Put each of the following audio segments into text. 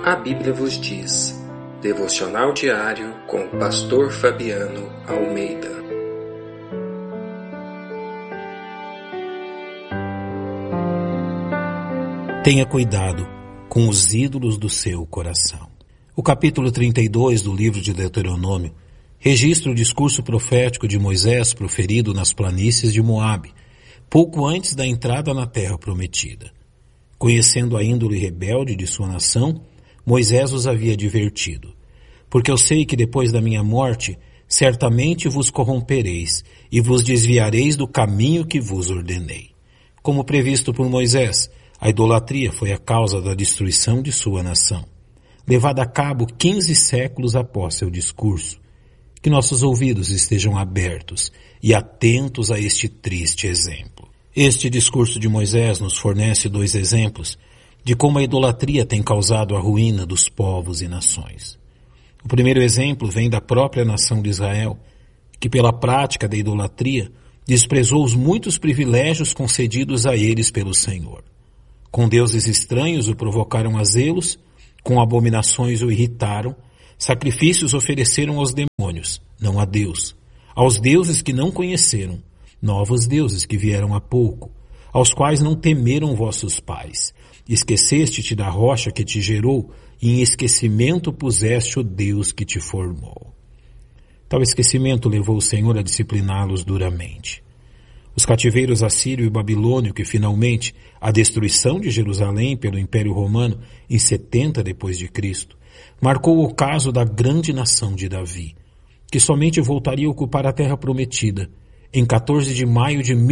A Bíblia vos diz. Devocional diário com o pastor Fabiano Almeida. Tenha cuidado com os ídolos do seu coração. O capítulo 32 do livro de Deuteronômio registra o discurso profético de Moisés proferido nas planícies de Moabe, pouco antes da entrada na terra prometida. Conhecendo a índole rebelde de sua nação, Moisés os havia advertido: porque eu sei que depois da minha morte, certamente vos corrompereis e vos desviareis do caminho que vos ordenei. Como previsto por Moisés, a idolatria foi a causa da destruição de sua nação, levada a cabo 15 séculos após seu discurso. Que nossos ouvidos estejam abertos e atentos a este triste exemplo. Este discurso de Moisés nos fornece 2 exemplos de como a idolatria tem causado a ruína dos povos e nações. O primeiro exemplo vem da própria nação de Israel, que pela prática da idolatria desprezou os muitos privilégios concedidos a eles pelo Senhor. Com deuses estranhos o provocaram a zelos, com abominações o irritaram, sacrifícios ofereceram aos demônios, não a Deus, aos deuses que não conheceram, novos deuses que vieram há pouco, aos quais não temeram vossos pais. Esqueceste-te da rocha que te gerou, e em esquecimento puseste o Deus que te formou. Tal esquecimento levou o Senhor a discipliná-los duramente. Os cativeiros assírio e babilônio, que finalmente a destruição de Jerusalém pelo Império Romano em 70 depois de Cristo, marcou o caso da grande nação de Davi, que somente voltaria a ocupar a terra prometida em 14 de maio de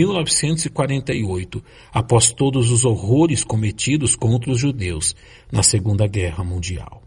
1948, após todos os horrores cometidos contra os judeus na Segunda Guerra Mundial.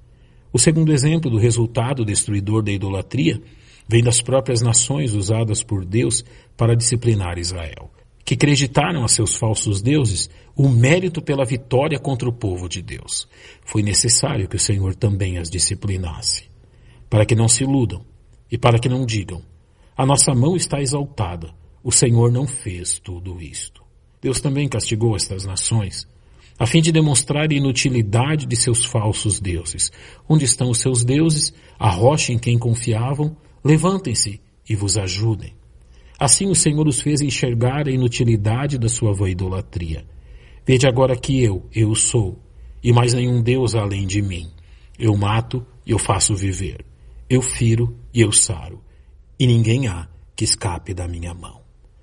O segundo exemplo do resultado destruidor da idolatria vem das próprias nações usadas por Deus para disciplinar Israel, que acreditaram a seus falsos deuses o mérito pela vitória contra o povo de Deus. Foi necessário que o Senhor também as disciplinasse, para que não se iludam e para que não digam: a nossa mão está exaltada, o Senhor não fez tudo isto. Deus também castigou estas nações, a fim de demonstrar a inutilidade de seus falsos deuses. Onde estão os seus deuses, a rocha em quem confiavam? Levantem-se e vos ajudem. Assim o Senhor os fez enxergar a inutilidade da sua vã idolatria. Vede agora que eu sou, e mais nenhum Deus além de mim. Eu mato e eu faço viver. Eu firo e eu saro. E ninguém há que escape da minha mão.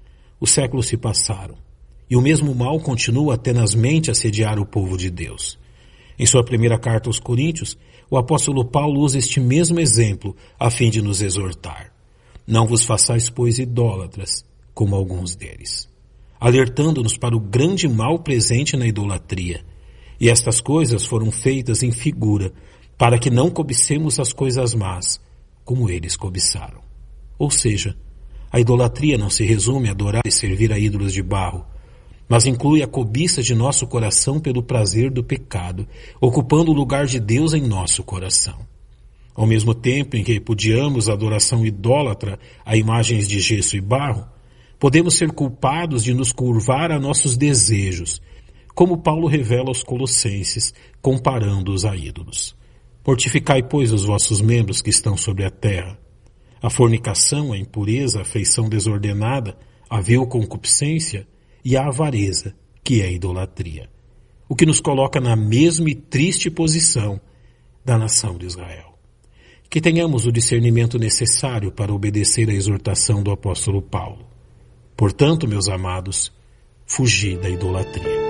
Os séculos se passaram, e o mesmo mal continua tenazmente a assediar o povo de Deus. Em sua primeira carta aos Coríntios, o apóstolo Paulo usa este mesmo exemplo a fim de nos exortar. Não vos façais, pois, idólatras, como alguns deles, alertando-nos para o grande mal presente na idolatria. E estas coisas foram feitas em figura, para que não cobicemos as coisas más, como eles cobiçaram. Ou seja, a idolatria não se resume a adorar e servir a ídolos de barro, mas inclui a cobiça de nosso coração pelo prazer do pecado, ocupando o lugar de Deus em nosso coração. Ao mesmo tempo em que repudiamos a adoração idólatra a imagens de gesso e barro, podemos ser culpados de nos curvar a nossos desejos, como Paulo revela aos Colossenses, comparando-os a ídolos. Mortificai, pois, os vossos membros que estão sobre a terra: a fornicação, a impureza, a afeição desordenada, a vil concupiscência e a avareza, que é a idolatria, o que nos coloca na mesma e triste posição da nação de Israel. Que tenhamos o discernimento necessário para obedecer à exortação do apóstolo Paulo. Portanto, meus amados, fugi da idolatria.